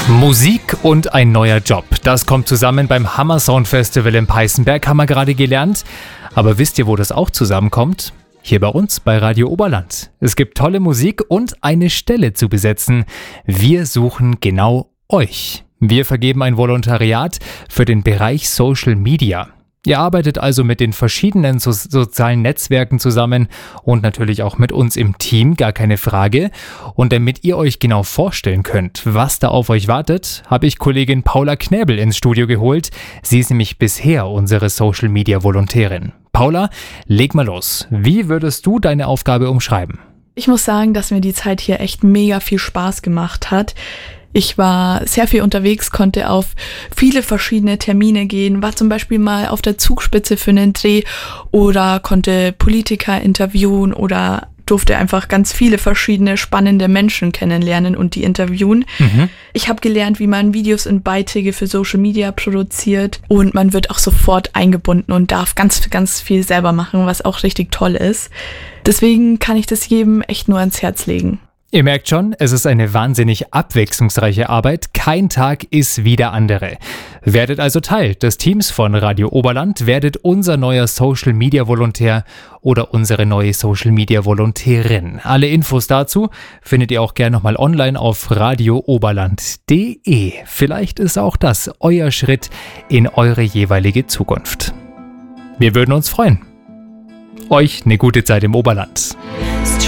Musik und ein neuer Job. Das kommt zusammen beim Hammer Sound Festival in Peißenberg, haben wir gerade gelernt. Aber wisst ihr, wo das auch zusammenkommt? Hier bei uns, bei Radio Oberland. Es gibt tolle Musik und eine Stelle zu besetzen. Wir suchen genau euch. Wir vergeben ein Volontariat für den Bereich Social Media. Ihr arbeitet also mit den verschiedenen sozialen Netzwerken zusammen und natürlich auch mit uns im Team, gar keine Frage. Und damit ihr euch genau vorstellen könnt, was da auf euch wartet, habe ich Kollegin Paula Knäbel ins Studio geholt. Sie ist nämlich bisher unsere Social-Media-Volontärin. Paula, leg mal los. Wie würdest du deine Aufgabe umschreiben? Ich muss sagen, dass mir die Zeit hier echt mega viel Spaß gemacht hat. Ich war sehr viel unterwegs, konnte auf viele verschiedene Termine gehen, war zum Beispiel mal auf der Zugspitze für einen Dreh oder konnte Politiker interviewen oder durfte einfach ganz viele verschiedene spannende Menschen kennenlernen und die interviewen. Ich habe gelernt, wie man Videos und Beiträge für Social Media produziert und man wird auch sofort eingebunden und darf ganz, ganz viel selber machen, was auch richtig toll ist. Deswegen kann ich das jedem echt nur ans Herz legen. Ihr merkt schon, es ist eine wahnsinnig abwechslungsreiche Arbeit. Kein Tag ist wie der andere. Werdet also Teil des Teams von Radio Oberland, werdet unser neuer Social Media Volontär oder unsere neue Social Media Volontärin. Alle Infos dazu findet ihr auch gerne nochmal online auf radiooberland.de. Vielleicht ist auch das euer Schritt in eure jeweilige Zukunft. Wir würden uns freuen. Euch eine gute Zeit im Oberland.